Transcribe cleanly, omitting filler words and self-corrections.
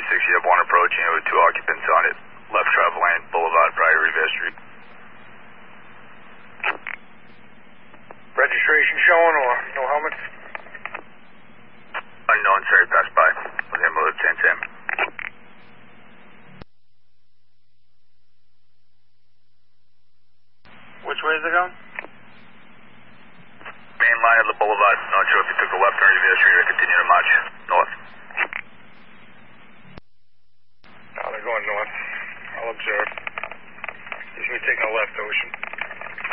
you have one approaching it with 2 occupants on it. Left travel lane, Boulevard, Priory Rivera Street. Registration showing or no helmets? Unknown, sir, he passed by. With him, with San Sam. Which way is it going? Main line of the Boulevard. Not sure if he took a left turn to Rivera Street or continue to march north. No, they're going north. I'll observe. He's going to be taking a left, Ocean.